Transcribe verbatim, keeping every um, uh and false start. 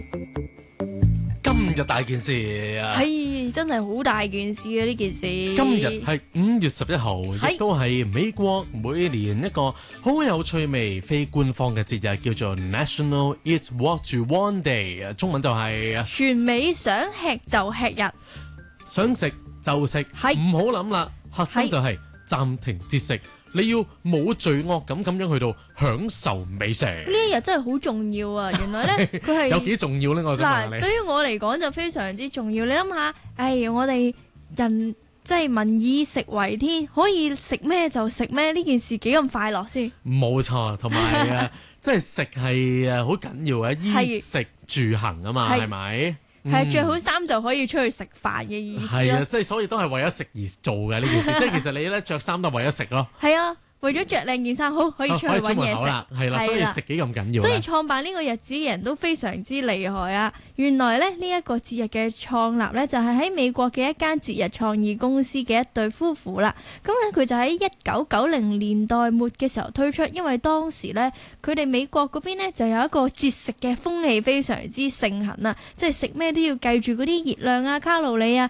今日大件事啊！ 係真係好大件事啊！呢件事今日係五月十一號，亦都係美國每年一個好有趣味、非官方嘅節日，叫做 National Eat What You Want Day。中文就係全美想吃就吃日， 想食就食，唔好諗啦。核心就係暫停節食。你要冇罪惡感咁樣去到享受美食。呢一日真係好重要啊！原來咧佢係有幾重要咧？我想問下你。 嗱，對於我嚟講就非常之重要。你諗下，唉，我哋人即係民以食為天，可以食咩就食咩，呢件事幾咁快樂先？ 冇錯，同埋誒，即係食係誒好緊要嘅，衣食住行啊嘛，係咪？ 係着好衫就可以出去食飯嘅意思。 係啊，即係所以都係為咗食而做嘅呢件事。即係其實你咧着衫都係為咗食咯。 係啊，為咗着靚件衫，好可以出去揾嘢食啦。 係啦，所以食幾咁緊要。 所以創辦呢個日子嘅人都非常之厲害啊！原來咧呢一個節日嘅創立咧就係喺美國嘅一間節日創意公司嘅一對夫婦啦。咁咧佢就喺一九九零年代末嘅時候推出，因為當時咧佢哋美國嗰邊咧就有一個節食嘅風氣非常之盛行啊，即係食咩都要計住嗰啲熱量啊、卡路里啊，